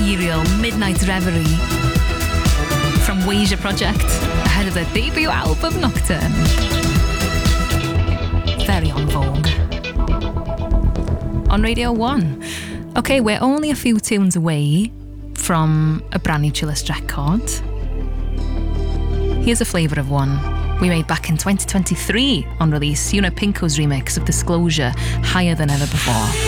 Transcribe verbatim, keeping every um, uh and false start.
ethereal Midnight Reverie from Wasia Project ahead of their debut album Nocturne. Very on vogue. On Radio one. Okay, we're only a few tunes away from a brand new Chillest record. Here's a flavour of one we made back in twenty twenty-three on release, Una Pinko's remix of Disclosure, Higher Than Ever Before.